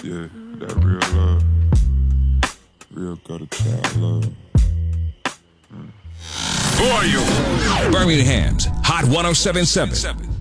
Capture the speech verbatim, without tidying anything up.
Yeah, that real love. Real gutter child love. Who are you? Birmingham's Hot one oh seven point seven.